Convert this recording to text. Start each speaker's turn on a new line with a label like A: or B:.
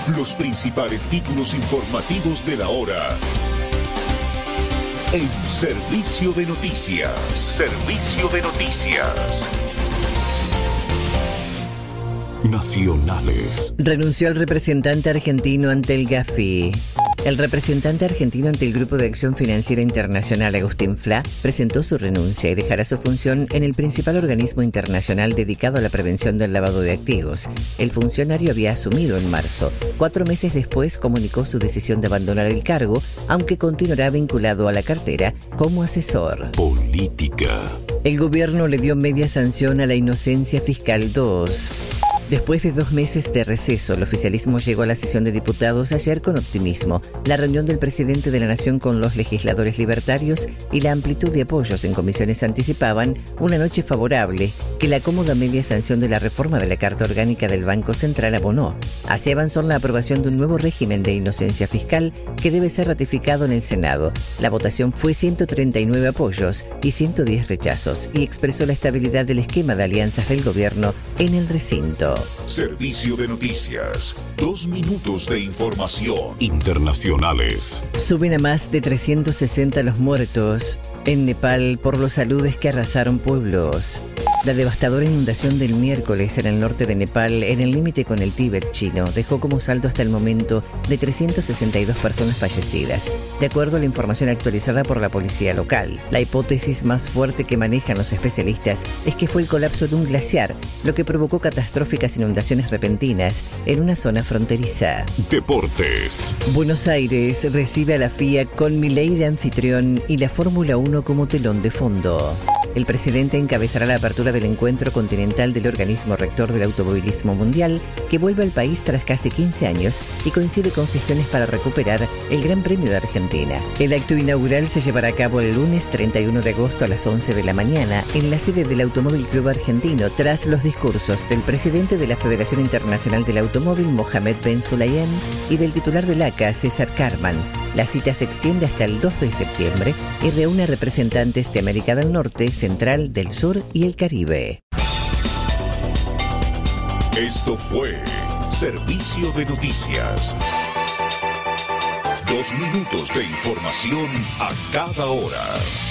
A: Los principales títulos informativos de la hora. En Servicio de Noticias. Servicio de Noticias. Nacionales.
B: Renunció el representante argentino ante el GAFI. El representante argentino ante el Grupo de Acción Financiera Internacional, Agustín Fla, presentó su renuncia y dejará su función en el principal organismo internacional dedicado a la prevención del lavado de activos. El funcionario había asumido en marzo. 4 meses después comunicó su decisión de abandonar el cargo, aunque continuará vinculado a la cartera como asesor.
A: Política.
B: El gobierno le dio media sanción a la inocencia fiscal 2. Después de 2 meses de receso, el oficialismo llegó a la sesión de diputados ayer con optimismo. La reunión del presidente de la Nación con los legisladores libertarios y la amplitud de apoyos en comisiones anticipaban una noche favorable que la cómoda media sanción de la reforma de la Carta Orgánica del Banco Central abonó. Así avanzó en la aprobación de un nuevo régimen de inocencia fiscal que debe ser ratificado en el Senado. La votación fue 139 apoyos y 110 rechazos y expresó la estabilidad del esquema de alianzas del gobierno en el recinto.
A: Servicio de Noticias. 2 minutos de información.
C: Internacionales.
B: Suben a más de 360 los muertos en Nepal por los aludes que arrasaron pueblos. La devastadora inundación del miércoles en el norte de Nepal, en el límite con el Tíbet chino, dejó como saldo hasta el momento de 362 personas fallecidas, de acuerdo a la información actualizada por la policía local. La hipótesis más fuerte que manejan los especialistas es que fue el colapso de un glaciar, lo que provocó catastróficas inundaciones repentinas en una zona fronteriza.
C: Deportes.
B: Buenos Aires recibe a la FIA con Milei de anfitrión y la Fórmula 1 como telón de fondo. El presidente encabezará la apertura del encuentro continental del organismo rector del automovilismo mundial, que vuelve al país tras casi 15 años y coincide con gestiones para recuperar el Gran Premio de Argentina. El acto inaugural se llevará a cabo el lunes 31 de agosto a las 11 de la mañana en la sede del Automóvil Club Argentino, tras los discursos del presidente de la Federación Internacional del Automóvil, Mohamed Ben Sulayem, y del titular del ACA, César Carman. La cita se extiende hasta el 2 de septiembre y reúne a representantes de América del Norte, Central, del Sur y el Caribe.
A: Esto fue Servicio de Noticias. 2 minutos de información a cada hora.